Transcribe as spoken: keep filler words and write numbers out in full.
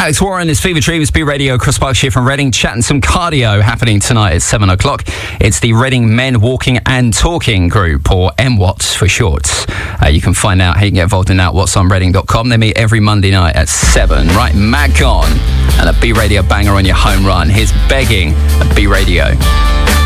Alex Warren is Fever Dreams, B Radio, Chris Berkshire from Reading, chatting some cardio happening tonight at seven o'clock. It's the Reading Men Walking and Talking Group, or M W A T for short. Uh, you can find out how you can get involved in that, whats on reading dot com. They meet every Monday night at seven. Right, Madcon and a B Radio banger on your home run. Here's Begging at B Radio.